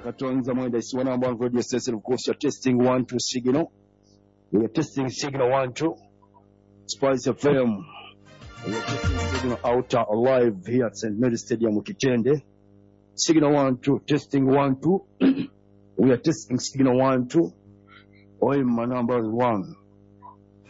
Katonza Mwenda is 101 radio station. Of course, you're testing 1 2 signal. We are testing signal 1 2. Spice FM. We are testing signal outer live here at St. Mary's Stadium, Kitende. Signal 1 2. Testing 1 2. We are testing signal 1 2. Oil my number 1.